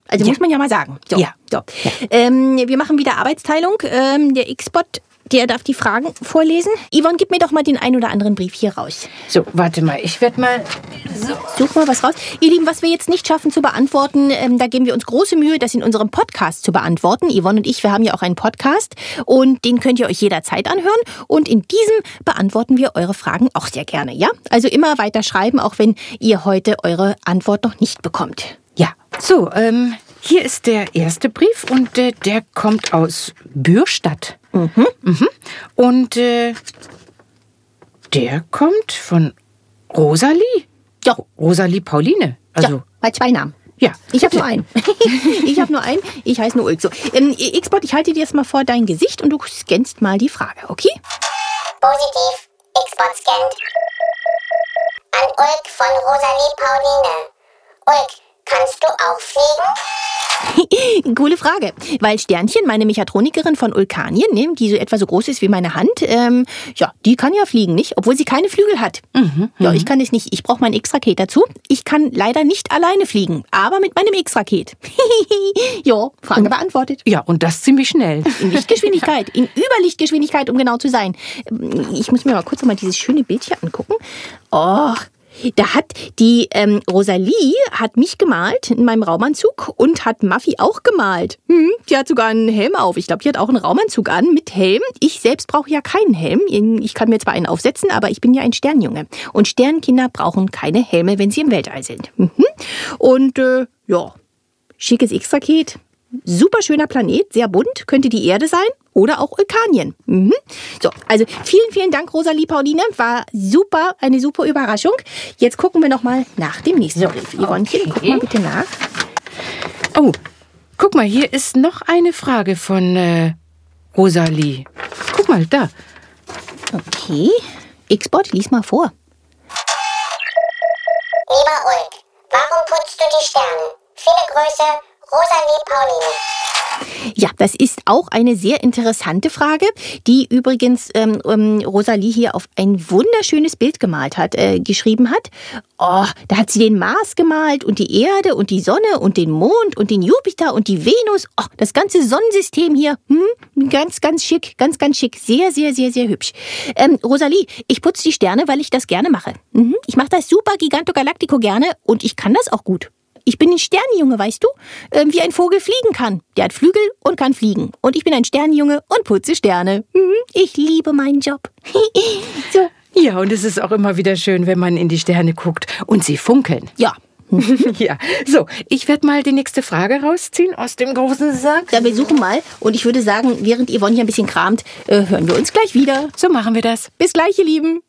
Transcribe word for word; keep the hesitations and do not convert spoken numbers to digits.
Also ja. muss man ja mal sagen. So, ja. So. Ja. Ähm, wir machen wieder Arbeitsteilung. Ähm, der X-Bot, der darf die Fragen vorlesen. Yvonne, gib mir doch mal den ein oder anderen Brief hier raus. So, warte mal, ich werde mal... So. Such mal was raus. Ihr Lieben, was wir jetzt nicht schaffen zu beantworten, ähm, da geben wir uns große Mühe, das in unserem Podcast zu beantworten. Yvonne und ich, wir haben ja auch einen Podcast und den könnt ihr euch jederzeit anhören. Und in diesem beantworten wir eure Fragen auch sehr gerne, ja? Also immer weiter schreiben, auch wenn ihr heute eure Antwort noch nicht bekommt. Ja, so, ähm, hier ist der erste Brief und äh, der kommt aus Bürstadt. Mhm. Mhm. Und äh, der kommt von Rosalie. Ja. Rosalie Pauline. Also, ja, bei zwei Namen. Ja. Ich habe nur einen. ich habe nur einen. Ich heiße nur Ulk. So, ähm, X-Bot, ich halte dir jetzt mal vor dein Gesicht und du scannst mal die Frage, okay? Positiv. X-Bot scannt. An Ulk von Rosalie Pauline. Ulk, kannst du auch fliegen? Coole Frage, weil Sternchen, meine Mechatronikerin von Ulkanien, ne, die so etwa so groß ist wie meine Hand, ähm, ja, die kann ja fliegen, nicht? Obwohl sie keine Flügel hat. Mhm, ja, ich kann es nicht. Ich brauche mein X-Raket dazu. Ich kann leider nicht alleine fliegen, aber mit meinem X-Raket. ja, Frage und, beantwortet. Ja, und das ziemlich schnell. In Lichtgeschwindigkeit, in Überlichtgeschwindigkeit, um genau zu sein. Ich muss mir mal kurz noch mal dieses schöne Bild hier angucken. Oh, da hat die ähm, Rosalie hat mich gemalt in meinem Raumanzug und hat Muffy auch gemalt. Hm, die hat sogar einen Helm auf. Ich glaube, die hat auch einen Raumanzug an mit Helm. Ich selbst brauche ja keinen Helm. Ich kann mir zwar einen aufsetzen, aber ich bin ja ein Sternjunge. Und Sternkinder brauchen keine Helme, wenn sie im Weltall sind. Mhm. Und äh, ja, schickes X-Raket. Super schöner Planet, sehr bunt, könnte die Erde sein oder auch Ulkanien. Mhm. So, also vielen, vielen Dank, Rosalie Pauline. War super, eine super Überraschung. Jetzt gucken wir noch mal nach dem nächsten Brief. Yvonnchen, okay. Guck mal bitte nach. Oh, guck mal, hier ist noch eine Frage von äh, Rosalie. Guck mal, da. Okay, X-Bot, lies mal vor. Lieber Ulk, warum putzt du die Sterne? Viele Grüße, Rosalie Pauline. Ja, das ist auch eine sehr interessante Frage, die übrigens ähm, ähm, Rosalie hier auf ein wunderschönes Bild gemalt hat, äh, geschrieben hat. Oh, da hat sie den Mars gemalt und die Erde und die Sonne und den Mond und den Jupiter und die Venus. Oh, das ganze Sonnensystem hier. Hm, ganz, ganz schick, ganz, ganz schick. Sehr, sehr, sehr, sehr hübsch. Ähm, Rosalie, ich putze die Sterne, weil ich das gerne mache. Mhm. Ich mache das super Giganto Galactico gerne und ich kann das auch gut. Ich bin ein Sternenjunge, weißt du? Äh, wie ein Vogel fliegen kann. Der hat Flügel und kann fliegen. Und ich bin ein Sternenjunge und putze Sterne. Mhm. Ich liebe meinen Job. so. Ja, und es ist auch immer wieder schön, wenn man in die Sterne guckt und sie funkeln. Ja. ja, so, ich werde mal die nächste Frage rausziehen aus dem großen Sack. Ja, wir suchen mal. Und ich würde sagen, während Yvonne hier ein bisschen kramt, äh, hören wir uns gleich wieder. So machen wir das. Bis gleich, ihr Lieben.